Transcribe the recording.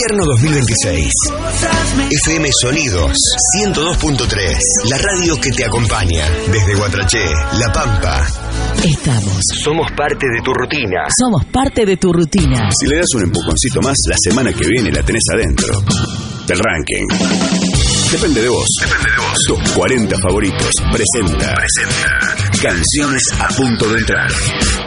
Invierno 2026. FM Sonidos 102.3. La radio que te acompaña desde Guatraché, La Pampa. Somos parte de tu rutina. Somos parte de tu rutina. Si le das un empujoncito más, la semana que viene la tenés adentro del ranking. Depende de vos. Tus 40 favoritos presenta Canciones a punto de entrar.